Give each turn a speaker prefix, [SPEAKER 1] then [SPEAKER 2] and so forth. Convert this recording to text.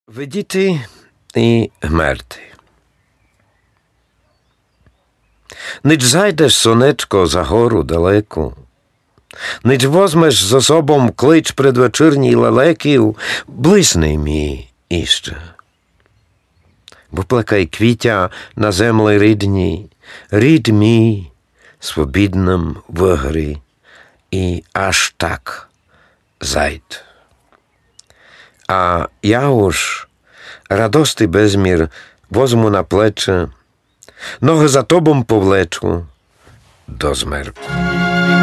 [SPEAKER 1] Видіти і гмерти. Ніч зайдеш, сонечко, за гору далеку, ніч возьмеш з особом клич предвечірній лелеків, блисни мій іще. Бо плекай квітя на землі рідній, рід мій, свобідним в грі, і аж так зайд. А я уж радости безмір возьму на плече, ноги за тобом повлечу до змерку.